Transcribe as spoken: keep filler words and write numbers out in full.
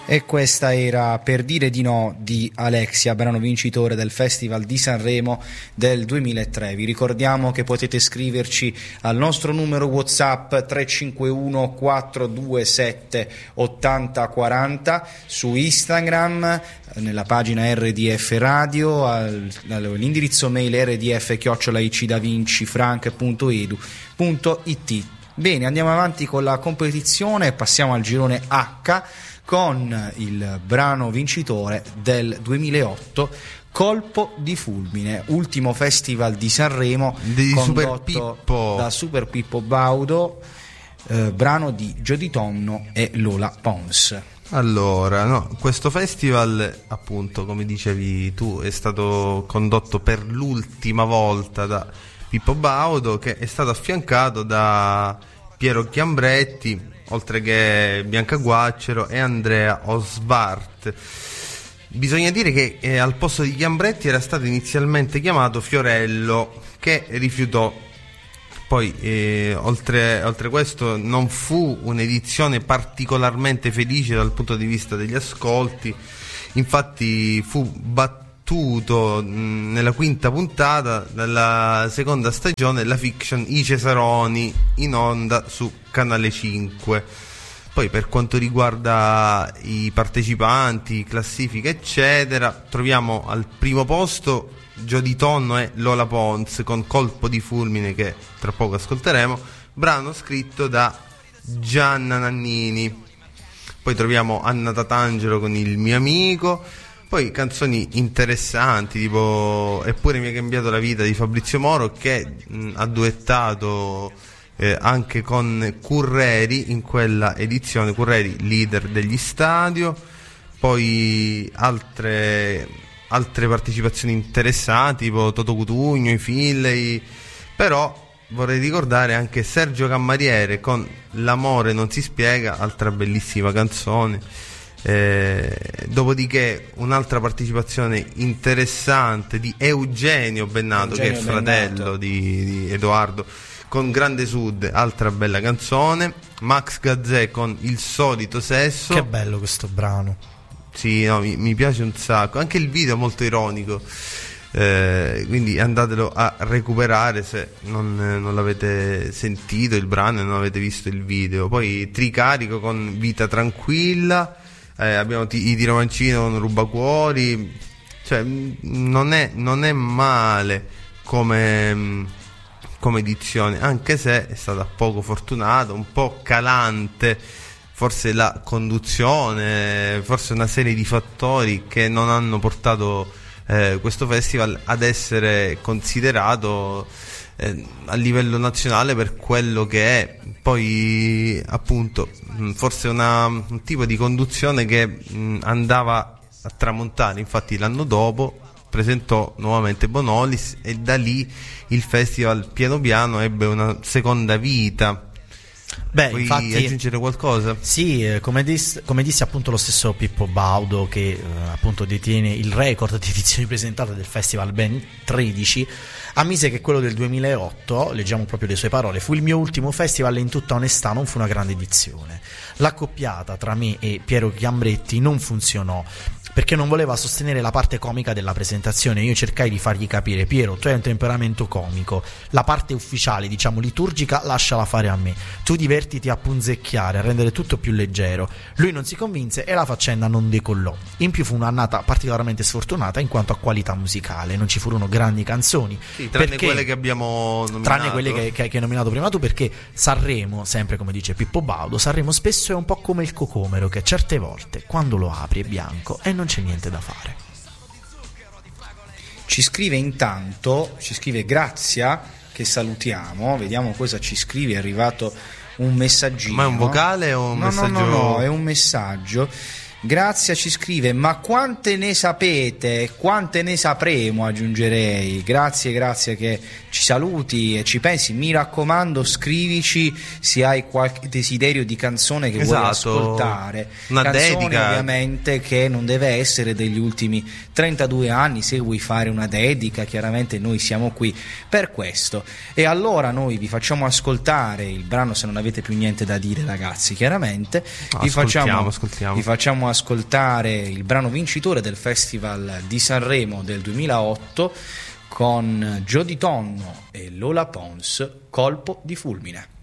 E questa era Per dire di no di Alexia, brano vincitore del Festival di Sanremo del duemilatré. Vi ricordiamo che potete scriverci al nostro numero WhatsApp tre cinque uno quattro due sette otto zero quattro zero, su Instagram nella pagina R D F Radio, al, all'indirizzo mail r d f chiocciola i c davinci frank punto e d u punto i t. Bene, andiamo avanti con la competizione e passiamo al girone H con il brano vincitore del duemilaotto, Colpo di fulmine, ultimo festival di Sanremo di Super condotto Pippo. da Super Pippo Baudo, eh, brano di Jody Tonno e Lola Pons. Allora, no, questo festival, appunto, come dicevi tu, è stato condotto per l'ultima volta da Pippo Baudo, che è stato affiancato da Piero Chiambretti, oltre che Bianca Guaccero e Andrea Osvart. Bisogna dire che eh, al posto di Chiambretti era stato inizialmente chiamato Fiorello, che rifiutò. Poi eh, oltre, oltre questo non fu un'edizione particolarmente felice dal punto di vista degli ascolti, infatti fu battuto mh, nella quinta puntata della seconda stagione la fiction I Cesaroni, in onda su Canale cinque. Poi per quanto riguarda i partecipanti, classifica eccetera, troviamo al primo posto Jody Tonno e Lola Pons con Colpo di fulmine, che tra poco ascolteremo, brano scritto da Gianna Nannini. Poi troviamo Anna Tatangelo con Il mio amico, poi canzoni interessanti tipo Eppure mi ha cambiato la vita di Fabrizio Moro, che mh, ha duettato eh, anche con Curreri in quella edizione, Curreri leader degli Stadio. Poi altre altre partecipazioni interessanti tipo Toto Cutugno, i Filley, però vorrei ricordare anche Sergio Cammariere con L'amore non si spiega, altra bellissima canzone. Eh, dopodiché un'altra partecipazione interessante di Eugenio Bennato, Eugenio, che è fratello Bennato. Di, di Edoardo, con Grande Sud, altra bella canzone. Max Gazzè con Il solito sesso. Che bello questo brano. Sì, no, mi, mi piace un sacco. Anche il video è molto ironico, eh, quindi andatelo a recuperare se non, non l'avete sentito il brano e non avete visto il video. Poi Tricarico con Vita tranquilla, eh, abbiamo t- i Tiro Mancino con Rubacuori. Cioè non è, non è male come, come edizione, anche se è stata poco fortunata, un po' calante forse la conduzione, forse una serie di fattori che non hanno portato eh, questo festival ad essere considerato eh, a livello nazionale per quello che è. Poi appunto forse una, un tipo di conduzione che mh, andava a tramontare, infatti l'anno dopo presentò nuovamente Bonolis e da lì il festival piano piano ebbe una seconda vita. Beh, Puoi infatti, aggiungere qualcosa? Sì, eh, come, dis- come disse appunto lo stesso Pippo Baudo, che eh, appunto detiene il record di edizioni presentate del festival, ben tredici, ammise che quello del duemilaotto, leggiamo proprio le sue parole, fu il mio ultimo festival e in tutta onestà non fu una grande edizione. L'accoppiata tra me e Piero Chiambretti non funzionò, perché non voleva sostenere la parte comica della presentazione. Io cercai di fargli capire: Piero, tu hai un temperamento comico, la parte ufficiale, diciamo liturgica, lasciala fare a me, tu divertiti a punzecchiare, a rendere tutto più leggero. Lui non si convinse e la faccenda non decollò. In più fu un'annata particolarmente sfortunata in quanto a qualità musicale, non ci furono grandi canzoni, sì, tranne perché, quelle che abbiamo nominato, tranne quelle che, che, che hai nominato prima tu, perché Sanremo, sempre come dice Pippo Baudo, Sanremo spesso è un po' come il cocomero, che certe volte quando lo apri è bianco e non c'è niente da fare. Ci scrive intanto, ci scrive Grazia, che salutiamo, vediamo cosa ci scrive, è arrivato un messaggino. Ma è un vocale o un no, messaggio? No, no, no, è un messaggio. Grazia ci scrive: ma quante ne sapete? Quante ne sapremo, aggiungerei. Grazie, grazie che ci saluti e ci pensi. Mi raccomando, scrivici se hai qualche desiderio di canzone che esatto, vuoi ascoltare. Una canzone dedica, ovviamente che non deve essere degli ultimi trentadue anni. Se vuoi fare una dedica, chiaramente noi siamo qui per questo. E allora noi vi facciamo ascoltare il brano, se non avete più niente da dire, ragazzi, chiaramente. No, vi, ascoltiamo, facciamo, ascoltiamo. vi facciamo andiamo ad ascoltare il brano vincitore del Festival di Sanremo del duemilaotto con Jody Tonno e Lola Pons, Colpo di fulmine.